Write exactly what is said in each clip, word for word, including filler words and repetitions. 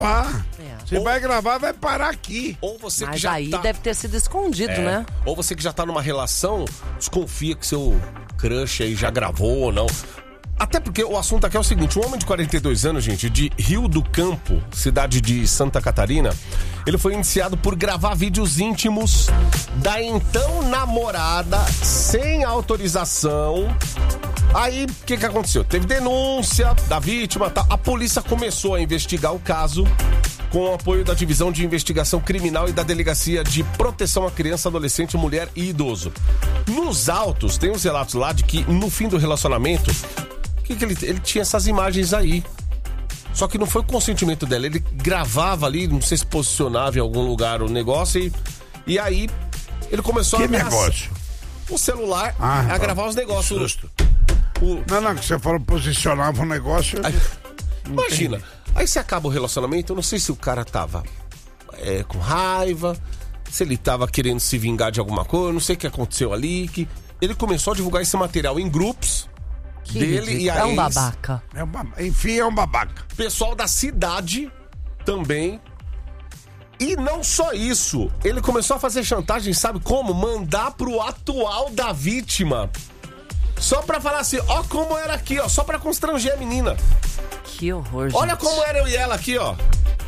Ah, É. você Ou- vai gravar, vai parar aqui. Ou você que Mas já aí tá... deve ter sido escondido, É. né? Ou você que já tá numa relação, desconfia que seu crush aí já gravou ou não. Até porque o assunto aqui é o seguinte, um homem de quarenta e dois anos, gente, de Rio do Campo, cidade de Santa Catarina, ele foi indiciado por gravar vídeos íntimos da então namorada sem autorização. Aí, o que que aconteceu? Teve denúncia da vítima, tá? A polícia começou a investigar o caso com o apoio da Divisão de Investigação Criminal e da Delegacia de Proteção à Criança, Adolescente, Mulher e Idoso. Nos autos, tem uns relatos lá de que no fim do relacionamento, que que ele, ele tinha essas imagens aí. Só que não foi o consentimento dela, ele gravava ali, não sei se posicionava em algum lugar o negócio e, e aí ele começou Que a ameaçar negócio? o celular Ah, a tá. gravar os negócios. Susto. O- Não, não, que você falou posicionava um negócio. Aí, imagina, aí você acaba o relacionamento, eu não sei se o cara tava é, com raiva, se ele tava querendo se vingar de alguma coisa, eu não sei o que aconteceu ali, que ele começou a divulgar esse material em grupos Que dele ridículo. e a É um ex. babaca. É um babaca. Enfim, é um babaca. Pessoal da cidade também. E não só isso, ele começou a fazer chantagem, sabe como? Mandar pro atual da vítima. Só pra falar assim, ó como era aqui, ó, só pra constranger a menina. Que horror, gente. Olha como era eu e ela aqui, ó.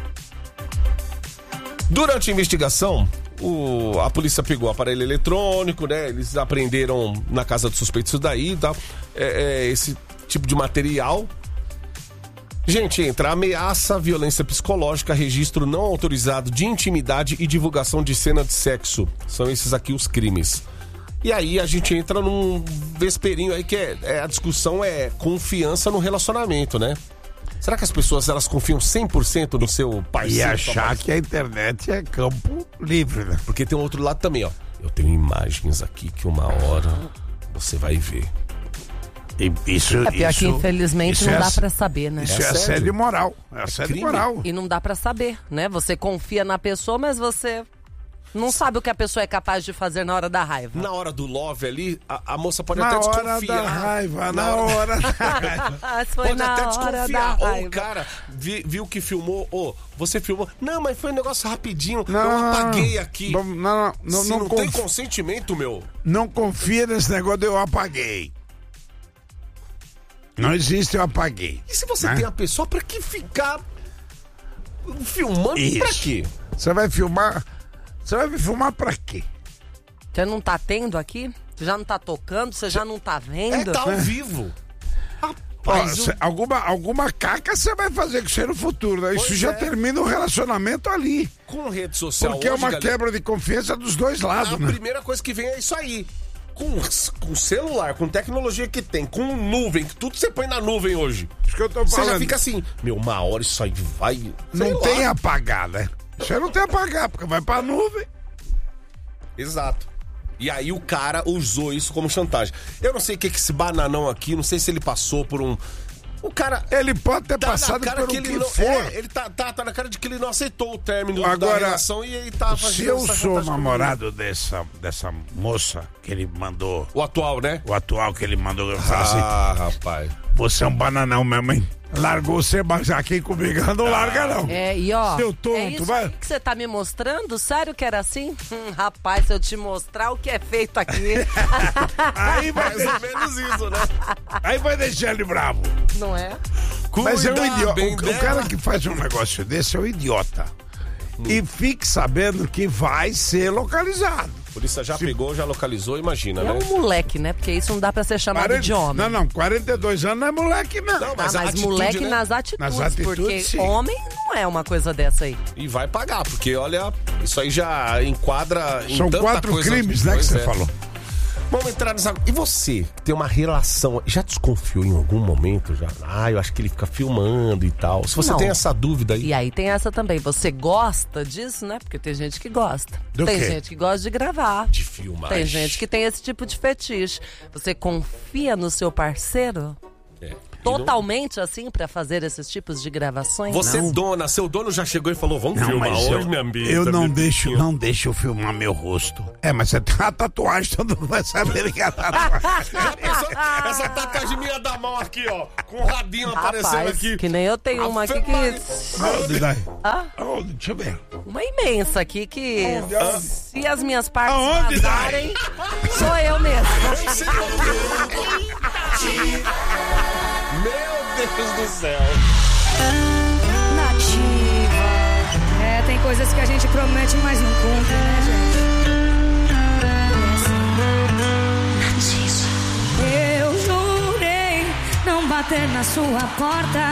Durante a investigação, o- a polícia pegou o aparelho eletrônico, né? Eles apreenderam na casa do suspeito isso daí e tal. É, é, esse tipo de material. Gente, entra ameaça, violência psicológica, registro não autorizado de intimidade e divulgação de cena de sexo. São esses aqui os crimes. E aí a gente entra num vesperinho aí que é, é a discussão é confiança no relacionamento, né? Será que as pessoas elas confiam cem por cento no seu E parceiro? achar que a internet é campo livre, né? Porque tem um outro lado também, ó. Eu tenho imagens aqui que uma hora você vai ver. E isso, É pior isso, que infelizmente isso não é dá ass- pra saber, né? Isso É é, assédio. assédio moral. É assédio crime. moral. E não dá pra saber, né? Você confia na pessoa, mas você não sabe o que a pessoa é capaz de fazer na hora da raiva. Na hora do love ali, a, a moça pode Na até hora desconfiar. da raiva, Na na hora- hora da raiva. Ah, foi Pode na até hora da desconfiar. Ou raiva. o cara vi- viu que filmou, ou você filmou. Não, mas foi um negócio rapidinho. Não, eu apaguei aqui. Não, não, não, Se não, não, tem conf- consentimento, meu. não confia nesse negócio de eu apaguei. Não existe eu apaguei. E se você né? tem a pessoa, pra que ficar filmando? Isso. Pra quê? Você vai filmar. Você vai me filmar pra quê? Você não tá tendo aqui? Você já não tá tocando? Você já não tá É, vendo? tá ao vivo. Ó, Rapaz, cê- alguma, alguma caca você vai fazer com você no futuro, né? Isso Pois já é. termina o relacionamento ali. com rede social Porque é hoje, uma galera, quebra de confiança dos dois a lados, né? primeira coisa que vem é isso aí. Com, com celular, com tecnologia que tem, com nuvem, que tudo você põe na nuvem hoje. Isso que eu tô Você falando. já fica assim, meu, uma hora isso aí vai... sei Não lá. tem apagar, né? Isso aí não tem apagar, porque vai pra nuvem. Exato. E aí o cara usou isso como chantagem. Eu não sei o que que esse bananão aqui, não sei se ele passou por um... O cara... Ele pode ter Tá na passado cara por que o ele que não, for. é, ele tá, tá, tá na cara de que ele não aceitou o término da Agora, relação e ele tá fazendo Se eu essa sou chantagem namorado dessa, dessa moça que ele mandou, comigo. O atual, né? o atual que ele mandou, eu falo assim, Ah, rapaz. você é um bananão mesmo, hein? Largou você, mas aqui comigo não larga, não. É, e ó, Seu tonto, é isso vai. aí que você tá me mostrando? Sério que era assim? Hum, rapaz, se eu te mostrar o que é feito aqui, Aí vai, Mais ou menos isso, né? aí vai deixar ele bravo. não é? Mas é um Cuida idiota. bem O, o dela. cara que faz um negócio desse é um idiota. E fique sabendo que vai ser localizado. A polícia já pegou, já localizou, imagina, É né? um moleque, né? Porque isso não dá pra ser chamado Quarenta- de homem. Não, não, quarenta e dois anos não é moleque, não. Não, Ah, mas a mas atitude, moleque né? nas atitudes, Nas atitudes, porque sim. homem não é uma coisa dessa aí. E vai pagar, porque olha, isso aí já enquadra em São tanta quatro coisa. crimes, né, que Pois você é. falou. Vamos entrar nessa... E você, que tem uma relação, já desconfiou em algum momento? Já? Ah, eu acho que ele fica filmando e tal. Se você Não. tem essa dúvida aí... E aí tem essa também. Você gosta disso, né? Porque tem gente que gosta. Do tem quê? gente que gosta de gravar. De filmar. Tem gente que tem esse tipo de fetiche. Você confia no seu parceiro? É. totalmente assim pra fazer esses tipos de gravações? Você, Não. dona, seu dono já chegou e falou, vamos Não, filmar mas hoje, eu, minha amiga. eu não minha deixo, bichinha. não deixo eu filmar meu rosto. É, mas você tem uma tatuagem, todo mundo vai saber que é a tatuagem. Já pensou? Essa tatuagem minha da mão aqui, ó, com o radinho aparecendo Rapaz, aqui. que nem eu tenho uma aqui que... Aonde, daí? Ah? Aonde? Deixa eu ver. Uma imensa aqui que... Aonde, aonde? Se as minhas partes Aonde, vazarem, sou eu mesmo. Meu Deus do céu. Nativa. É, tem coisas que a gente promete, mas não cumpre, né, gente? Eu jurei não bater na sua porta,